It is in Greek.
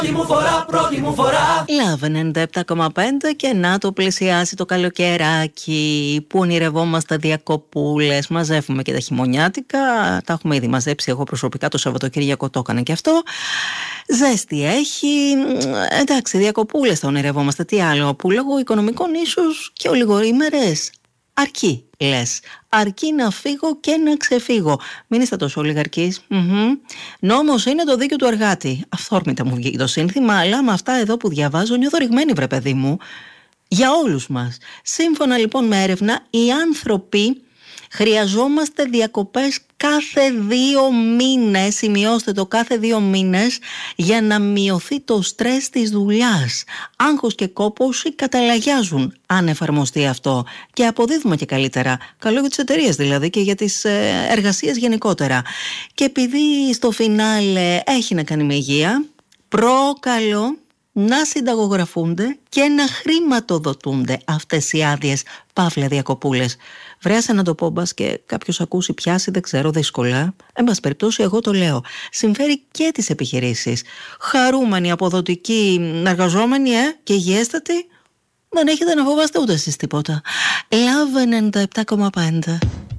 Πρώτη μου φορά. Love 97,5 και να το πλησιάσει το καλοκαιράκι που ονειρευόμαστε διακοπούλες. Μαζεύουμε και τα χειμωνιάτικα. Τα έχουμε ήδη μαζέψει. Εγώ προσωπικά το Σαββατοκύριακο το έκανα και αυτό. Ζέστη έχει. Εντάξει, διακοπούλες τα ονειρευόμαστε. Τι άλλο, που λόγω οικονομικών ίσως και ολιγοήμερες. Αρκεί, λες. Αρκεί να φύγω και να ξεφύγω. Μην είστε τόσο ολιγαρκείς. Νόμος είναι το δίκαιο του εργάτη. Αυθόρμητα μου βγήκε το σύνθημα, αλλά με αυτά εδώ που διαβάζω νιώθω ρηγμένη, βρε παιδί μου. Για όλους μας. Σύμφωνα λοιπόν με έρευνα, οι άνθρωποι χρειαζόμαστε διακοπές κάθε 2 μήνες, σημειώστε το, κάθε 2 μήνες, για να μειωθεί το στρες της δουλειάς. Άγχος και κόπωση καταλαγιάζουν αν εφαρμοστεί αυτό και αποδίδουμε και καλύτερα. Καλό για τις εταιρείες δηλαδή και για τις εργασίες γενικότερα. Και επειδή στο φινάλε έχει να κάνει με υγεία, προκαλώ να συνταγογραφούνται και να χρηματοδοτούνται αυτές οι άδειες παύλα διακοπούλες. Βρέασα να το πω, μπας και κάποιος ακούσει, πιάσει, δεν ξέρω, δύσκολα. Εν πάση περιπτώσει, εγώ το λέω. Συμφέρει και τις επιχειρήσεις. Χαρούμενοι, αποδοτικοί, εργαζόμενοι και υγιέστατοι. Δεν έχετε να φοβάστε ούτε εσείς τίποτα. Love 97,5.